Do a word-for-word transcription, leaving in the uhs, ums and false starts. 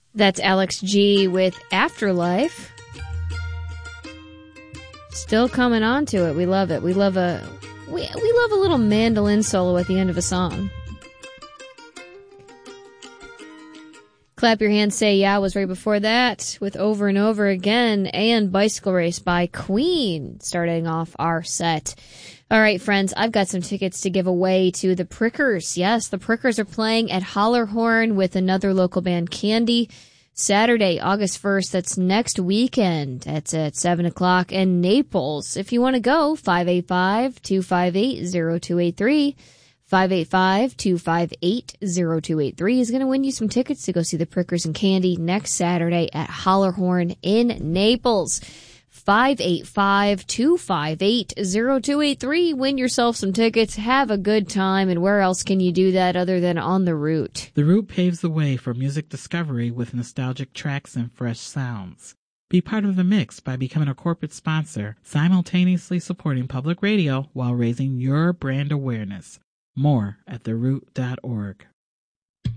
That's Alex G with Afterlife. Still coming on to it. We love it. We love a we we love a little mandolin solo at the end of a song. Clap Your Hands, Say Yeah was right before that with Over and Over Again and Bicycle Race by Queen starting off our set. All right, friends, I've got some tickets to give away to the Prickers. Yes, the Prickers are playing at Hollerhorn with another local band, Candy, Saturday, August first. That's next weekend. That's at seven o'clock in Naples. If you want to go, five eight five, two five eight, zero two eight three. five eight five, two five eight, zero two eight three is going to win you some tickets to go see the Prickers and Candy next Saturday at Hollerhorn in Naples. five eight five, two five eight, zero two eight three. Win yourself some tickets. Have a good time. And where else can you do that other than on the Route? The Route paves the way for music discovery with nostalgic tracks and fresh sounds. Be part of the mix by becoming a corporate sponsor, simultaneously supporting public radio while raising your brand awareness. More at the root dot org.